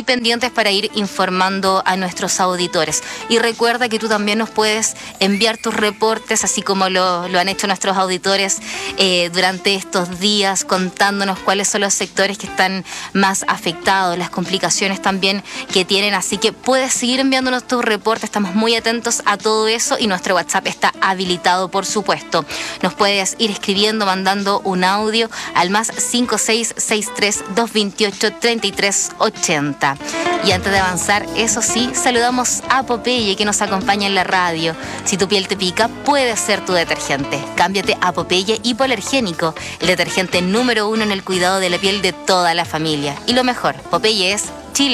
pendientes para ir informando a nuestros auditores. Y recuerda que tú también nos puedes enviar tus reportes, así como lo han hecho nuestros auditores durante estos días, contándonos cuáles son los sectores que están más afectados, las complicaciones también que tienen. Así que puedes seguir enviándonos tus reportes, estamos muy atentos a todo eso y nuestro WhatsApp está habilitado, por supuesto. Nos puedes ir escribiendo, mandando un audio al más 5663-228-3380. Y antes de avanzar, eso sí, saludamos a Popeye, que nos acompaña en la radio. Si tu piel te pica, puede ser tu detergente. Cámbiate a Popeye Hipoalergénico, el detergente número 1 en el cuidado de la piel de toda la familia. Y lo mejor, Popeye es